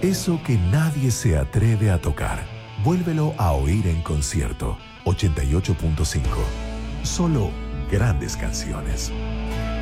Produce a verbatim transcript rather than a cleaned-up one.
Eso que nadie se atreve a tocar. Vuélvelo a oír en concierto. ochenta y ocho punto cinco. Solo grandes canciones.